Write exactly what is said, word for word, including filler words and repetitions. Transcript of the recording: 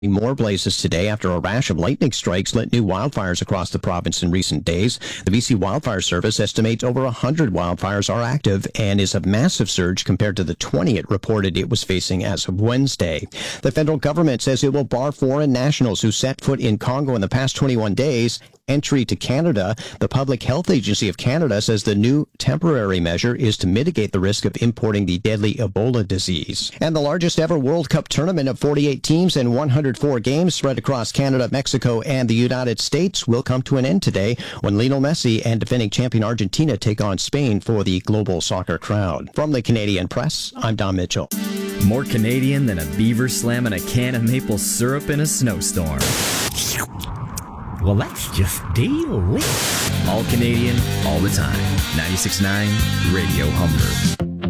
More blazes today after a rash of lightning strikes lit new wildfires across the province in recent days. The B C Wildfire Service estimates over one hundred wildfires are active and is a massive surge compared to the twenty it reported it was facing as of Wednesday. The federal government says it will bar foreign nationals who set foot in Congo in the past twenty-one days entry to Canada. The Public Health Agency of Canada says the new temporary measure is to mitigate the risk of importing the deadly Ebola disease. And the largest ever World Cup tournament of forty-eight teams and one hundred four games spread across Canada, Mexico, and the United States will come to an end today when Lionel Messi and defending champion Argentina take on Spain for the global soccer crowd. From the Canadian Press, I'm Don Mitchell. More Canadian than a beaver slamming a can of maple syrup in a snowstorm. Well, that's just delicious. All Canadian, all the time. ninety-six point nine Radio Humber.